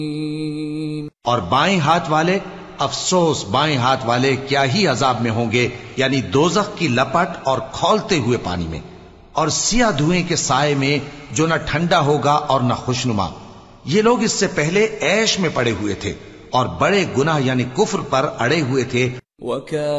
और बाएं हाथ वाले, अफसोस बाएं हाथ वाले क्या ही अजाब में होंगे, यानी दोजख की लपट और खौलते हुए पानी में, और सिया धुएं के साए में जो न ठंडा होगा और न खुशनुमा। ये लोग इससे पहले ऐश में पड़े हुए थे और बड़े गुनाह यानी कुफ्र पर अड़े हुए थे।